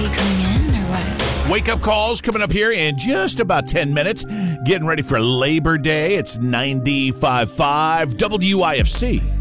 you coming in or what? Wake up calls coming up here in just about 10 minutes. Getting ready for Labor Day. It's 95.5 WIFC.